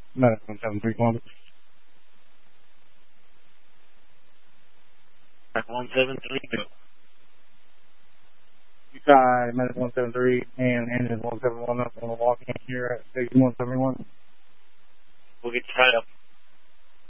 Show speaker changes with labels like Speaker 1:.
Speaker 1: Medic 173 Columbus.
Speaker 2: 173, go.
Speaker 1: You got Medic 173 and engine 171 up on the walk-in here at Station 171.
Speaker 2: We'll get you tied up.